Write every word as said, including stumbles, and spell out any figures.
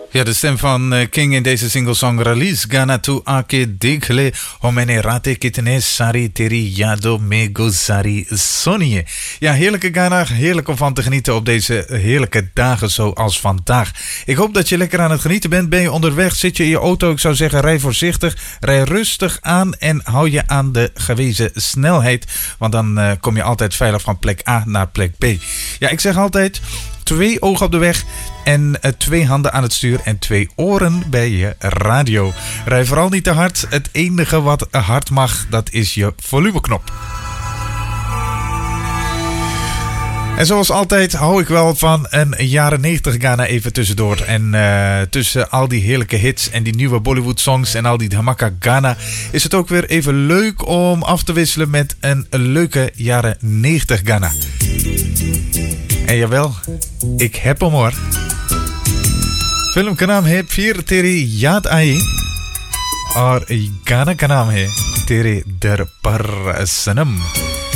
Ja, de stem van uh, King in deze singlesong Release Gana tu ake dekhle homene rate kitne sari teri yado me guzari sonie. Ja, heerlijke Ghana, heerlijk om van te genieten op deze heerlijke dagen zoals vandaag. Ik hoop dat je lekker aan het genieten bent. Ben je onderweg, zit je in je auto? Ik zou zeggen, rij voorzichtig, rij rustig aan en hou je aan de gewezen snelheid. Want dan uh, kom je altijd veilig van plek A naar plek B. Ja, ik zeg altijd, twee ogen op de weg en uh, twee handen aan het stuur en twee oren bij je radio. Rij vooral niet te hard. Het enige wat hard mag, dat is je volumeknop. En zoals altijd hou ik wel van een jaren negentig Ghana even tussendoor. En uh, tussen al die heerlijke hits en die nieuwe Bollywood songs en al die Dhamaka Ghana is het ook weer even leuk om af te wisselen met een leuke jaren negentig Ghana. En jawel, ik heb hem hoor. Film का नाम है फिर तेरी याद आई और गाना का नाम है तेरे दर पर सनम.